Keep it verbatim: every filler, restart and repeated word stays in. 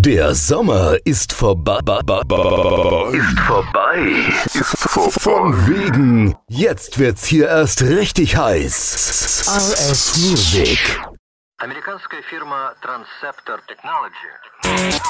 Der Sommer ist vorbei. Ist vorbei. Ist von wegen. Jetzt wird's hier erst richtig heiß. R S Music. Американская фирма Transceptor Technology